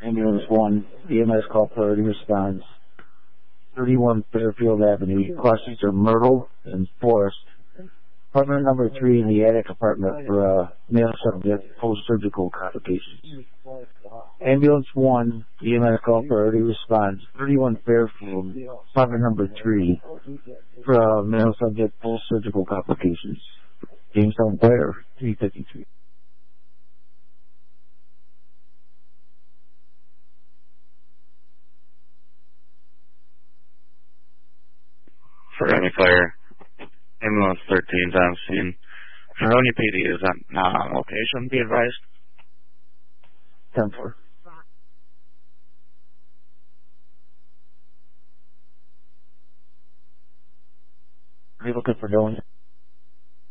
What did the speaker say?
Ambulance 1, EMS call priority response, 31 Fairfield Avenue. Crossings are Myrtle and Forest. Apartment number 3 in the attic apartment for male subject, post-surgical complications. Ambulance 1, EMS call priority response, 31 Fairfield, apartment number 3 for male subject, post-surgical complications. Jamestown Fire, 353. For any fire, ambulance 13 is on scene. Vernonia PD is not on location. Be advised. 10-4. Are you looking for Dylan?